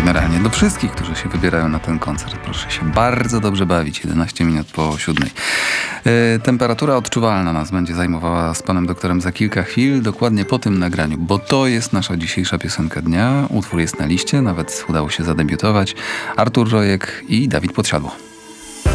generalnie do wszystkich, którzy się wybierają na ten koncert. Proszę się bardzo dobrze bawić. 11 minut po 7. Temperatura odczuwalna nas będzie zajmowała z panem doktorem za kilka chwil, dokładnie po tym nagraniu, bo to jest nasza dzisiejsza piosenka dnia. Utwór jest na liście, nawet udało się zadebiutować. Artur Rojek i Dawid Podsiadło.